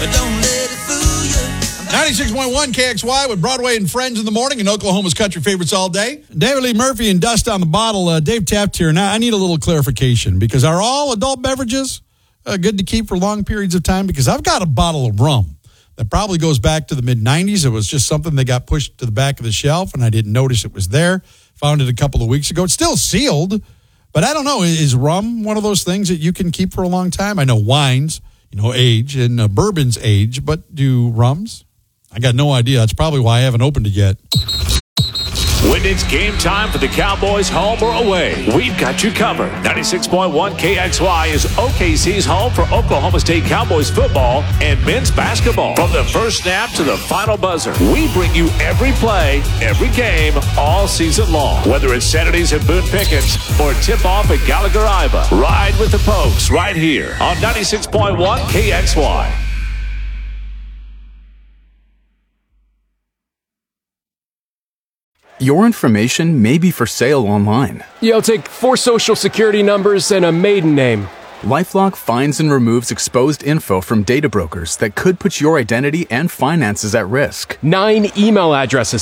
Don't let it fool you. 96.1 KXY with Broadway and Friends in the morning and Oklahoma's country favorites all day. David Lee Murphy and Dust on the Bottle. Dave Taft here. Now, I need a little clarification because are all adult beverages good to keep for long periods of time? Because I've got a bottle of rum that probably goes back to the mid-'90s. It was just something that got pushed to the back of the shelf, and I didn't notice it was there. Found it a couple of weeks ago. It's still sealed, but I don't know. Is rum one of those things that you can keep for a long time? I know wines, age, and bourbons age, but do rums? I got no idea. That's probably why I haven't opened it yet. When it's game time for the Cowboys, home or away, we've got you covered. 96.1 KXY is OKC's home for Oklahoma State Cowboys football and men's basketball. From the first snap to the final buzzer, we bring you every play, every game, all season long. Whether it's Saturdays at Boone Pickens or tip-off at Gallagher-Iba, ride with the Pokes right here on 96.1 KXY. Your information may be for sale online. Yeah, I'll take 4 social security numbers and a maiden name. LifeLock finds and removes exposed info from data brokers that could put your identity and finances at risk. 9 email addresses.